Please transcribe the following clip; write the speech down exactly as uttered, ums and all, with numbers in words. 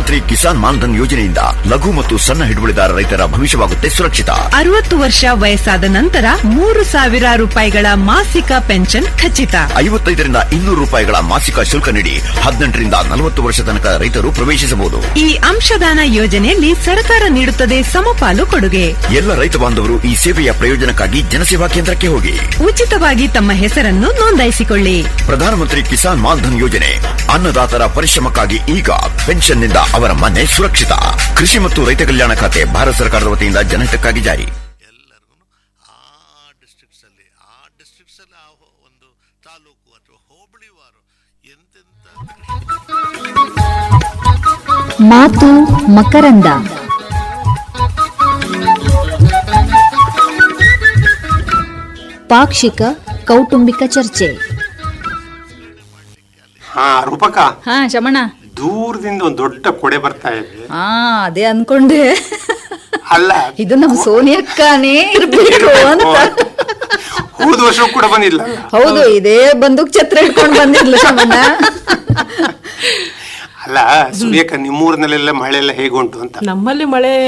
ಪ್ರಧಾನಮಂತ್ರಿ ಕಿಸಾನ್ ಮಾನ್ಧನ್ ಯೋಜನೆಯಿಂದ ಲಘು ಮತ್ತು ಸಣ್ಣ ಹಿಡುವಳಿದಾರ ರೈತರ ಭವಿಷ್ಯವಾಗುತ್ತೆ ಸುರಕ್ಷಿತ. ಅರವತ್ತು ವರ್ಷ ವಯಸ್ಸಾದ ನಂತರ ಮೂರು ಸಾವಿರ ರೂಪಾಯಿಗಳ ಮಾಸಿಕ ಪೆನ್ಷನ್ ಖಚಿತ. ಐವತ್ತೈದರಿಂದ ಇನ್ನೂರು ರೂಪಾಯಿಗಳ ಮಾಸಿಕ ಶುಲ್ಕ ನೀಡಿ ಹದಿನೆಂಟರಿಂದ ನಲವತ್ತು ವರ್ಷ ತನಕ ರೈತರು ಪ್ರವೇಶಿಸಬಹುದು. ಈ ಅಂಶದಾನ ಯೋಜನೆಯಲ್ಲಿ ಸರ್ಕಾರ ನೀಡುತ್ತದೆ ಸಮಪಾಲು ಕೊಡುಗೆ. ಎಲ್ಲ ರೈತ ಬಾಂಧವರು ಈ ಸೇವೆಯ ಪ್ರಯೋಜನಕ್ಕಾಗಿ ಜನಸೇವಾ ಕೇಂದ್ರಕ್ಕೆ ಹೋಗಿ ಉಚಿತವಾಗಿ ತಮ್ಮ ಹೆಸರನ್ನು ನೋಂದಾಯಿಸಿಕೊಳ್ಳಿ. ಪ್ರಧಾನಮಂತ್ರಿ ಕಿಸಾನ್ ಮಾನ್ಧನ್ ಯೋಜನೆ ಅನ್ನದಾತರ ಪರಿಶ್ರಮಕ್ಕಾಗಿ ಈಗ ಪೆನ್ಷನ್ನಿಂದ ಅವರ ಮನೆ ಸುರಕ್ಷಿತ. ಕೃಷಿ ಮತ್ತು ರೈತ ಕಲ್ಯಾಣ ಖಾತೆ ಭಾರತ ಸರ್ಕಾರದ ವತಿಯಿಂದ ಜನಹಿತಕ್ಕಾಗಿ ಜಾರಿ. ಎಲ್ಲರಿಗೂ ಆ ಡಿಸ್ಟ್ರಿಕ್ಟ್ಸ್ ಅಲ್ಲಿ ಆ ಡಿಸ್ಟ್ರಿಕ್ಟ್ಸ್ ಅಲ್ಲಿ ಆ ಒಂದು ತಾಲೂಕು ಅಥವಾ ಹೋಬಳಿ ವಾರು ಎಂತೆಂತ ಮಾತು ಮಕರಂದ. ಪಾಕ್ಷಿಕ ಕೌಟುಂಬಿಕ ಚರ್ಚೆ. ಹಾ ರೂಪಕ. ಹಾ ಶಮಣ. ದೂರದಿಂದ ಒಂದು ದೊಡ್ಡ ಕೊಡೆ ಬರ್ತಾ ಇದೆ. ಹಾ ಅದೇ ಅನ್ಕೊಂಡೆ. ಅಲ್ಲ ಇದು ನಮ್ ಸೋನಿಯಕ್ಕನೇ ಇರ್ಬೇಕು ಅಂತ. ಹೋದ ವರ್ಷ ಕೂಡ ಬಂದಿಲ್ಲ. ಹೌದು, ಇದೇ ಬಂದೂಕ್ ಛತ್ರ ಇಟ್ಕೊಂಡು ಬಂದಿದ್ಲು ಶಮಣ್ಣ. ಅಲ್ಲ ಸುರೇಖ, ನಿಮ್ಮೂರಿನಲ್ಲೆಲ್ಲ ಮಳೆ ಎಲ್ಲ ಹೇಗುಂಟು ಅಂತ? ನಮ್ಮಲ್ಲಿ ಮಳೆ